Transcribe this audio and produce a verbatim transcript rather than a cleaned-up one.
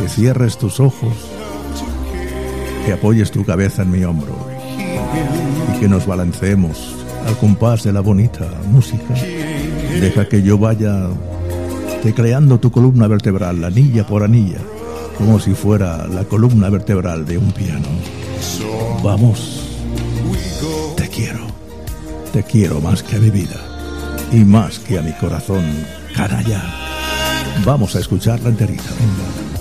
que cierres tus ojos, que apoyes tu cabeza en mi hombro y que nos balanceemos al compás de la bonita música. Deja que yo vaya tecleando tu columna vertebral, anilla por anilla, como si fuera la columna vertebral de un piano. Vamos, te quiero, te quiero más que a mi vida y más que a mi corazón, canalla. Vamos a escucharla enterita, venga.